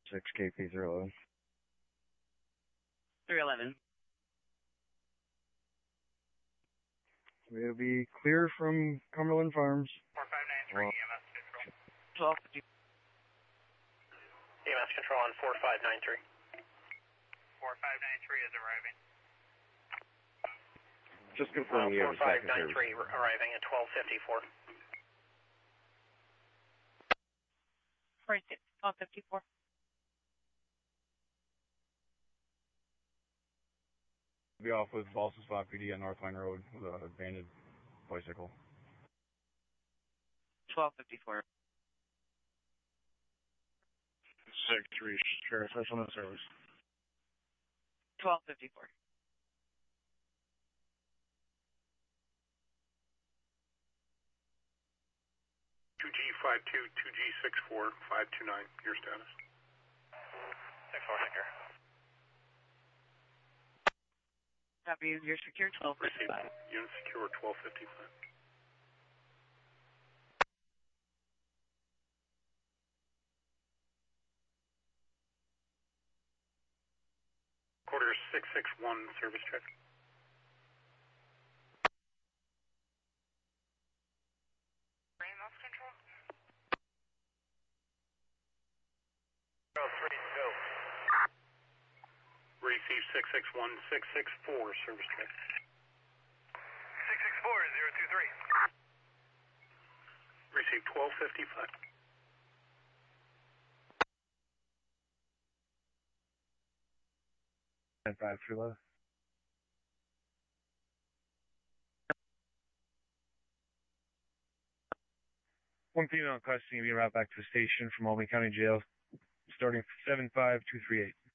6KP 311. 311. We'll be clear from Cumberland Farms. 4593 EMS Control. 1250. EMS Control on 4593. 4593 is arriving. Just confirming you have a second service. 4593 arriving at 1254. Right, 1254. Be off with Boston Spot PD on North Line Road with a banded bicycle. 1254. 6-3 Sheriff, that's on the service. 1254. Two G52, 2G64, 529. Your status? 64 secure. Copy, you're secure, 1255. Unit secure, 1255. Quarter 661, service check. EMS Control. 032. Receive 661, 664, service check. 664 023. Receive 1255. And 5 311. One female in custody will be brought back to the station from Albany County Jail, starting 75238.